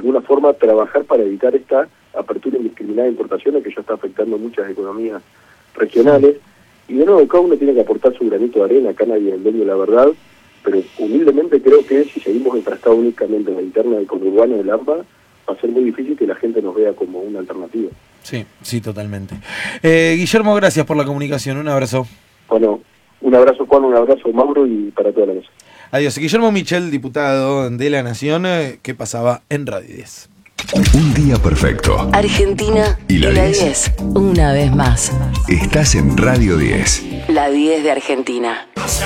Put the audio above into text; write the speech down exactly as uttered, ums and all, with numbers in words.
alguna forma trabajar para evitar esta apertura indiscriminada de importaciones que ya está afectando muchas economías regionales. Y de nuevo, cada uno tiene que aportar su granito de arena, acá nadie es el dueño de la verdad, pero humildemente creo que si seguimos enfrascados únicamente en la interna del conurbano del AMBA, va a ser muy difícil que la gente nos vea como una alternativa. Sí, sí, totalmente. Eh, Guillermo, gracias por la comunicación, un abrazo. Bueno, un abrazo Juan, un abrazo Mauro y para toda la mesa. Adiós. Guillermo Michel, diputado de La Nación, eh, que pasaba en Radio diez. Un día perfecto. Argentina y la, y la diez. Una vez más. Estás en Radio diez. La diez de Argentina.